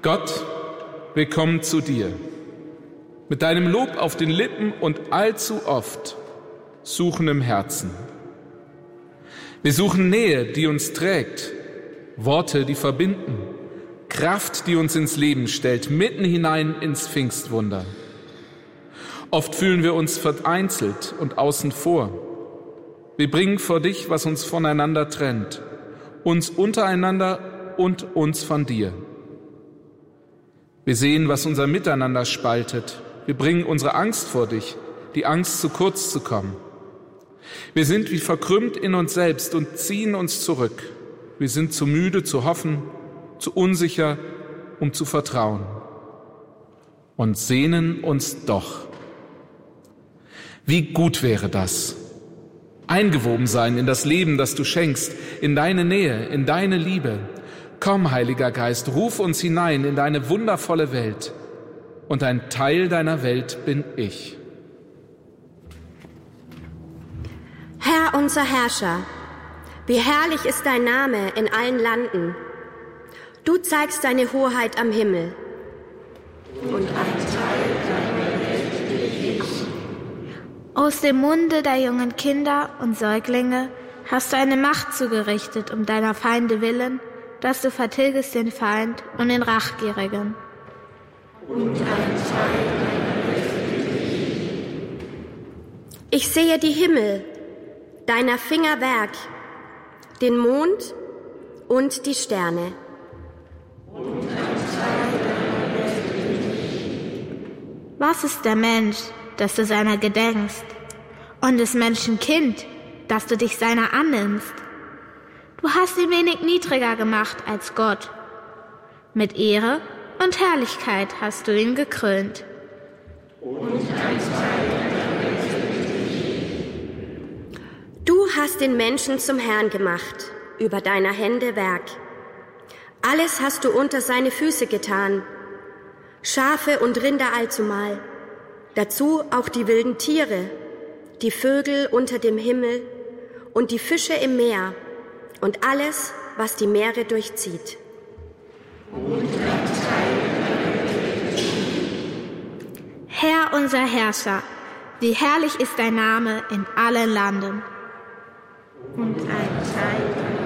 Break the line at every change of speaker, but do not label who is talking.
Gott, wir kommen zu dir, mit deinem Lob auf den Lippen und allzu oft suchendem Herzen. Wir suchen Nähe, die uns trägt, Worte, die verbinden, Kraft, die uns ins Leben stellt, mitten hinein ins Pfingstwunder. Oft fühlen wir uns vereinzelt und außen vor. Wir bringen vor dich, was uns voneinander trennt, uns untereinander und uns von dir. Wir sehen, was unser Miteinander spaltet. Wir bringen unsere Angst vor dich, die Angst, zu kurz zu kommen. Wir sind wie verkrümmt in uns selbst und ziehen uns zurück. Wir sind zu müde zu hoffen, zu unsicher, um zu vertrauen. Und sehnen uns doch. Wie gut wäre das? Eingewoben sein in das Leben, das du schenkst, in deine Nähe, in deine Liebe. Komm, Heiliger Geist, ruf uns hinein in deine wundervolle Welt. Und ein Teil deiner Welt bin ich.
Herr, unser Herrscher, wie herrlich ist dein Name in allen Landen. Du zeigst deine Hoheit am Himmel. Und ein Teil deiner Welt bin ich.
Aus dem Munde der jungen Kinder und Säuglinge hast du eine Macht zugerichtet um deiner Feinde willen, dass du vertilgest den Feind und den Rachgierigen.
Und ein Teil deiner Welt bin ich. Ich sehe die Himmel, deiner Finger Werk, den Mond und die Sterne.
Und ein Teil deiner Welt bin ich. Was ist der Mensch, dass du seiner gedenkst, und des Menschen Kind, dass du dich seiner annimmst? Du hast ihn wenig niedriger gemacht als Gott. Mit Ehre und Herrlichkeit hast du ihn gekrönt.
Und ein Teil deiner Welt bin ich. Du hast den Menschen zum Herrn gemacht, über deiner Hände Werk. Alles hast du unter seine Füße getan, Schafe und Rinder allzumal, dazu auch die wilden Tiere, die Vögel unter dem Himmel und die Fische im Meer und alles, was die Meere durchzieht.
Und ein Teil deiner Welt. Herr, unser Herrscher, wie herrlich ist dein Name in allen Landen.
Und ein Teil deiner Welt.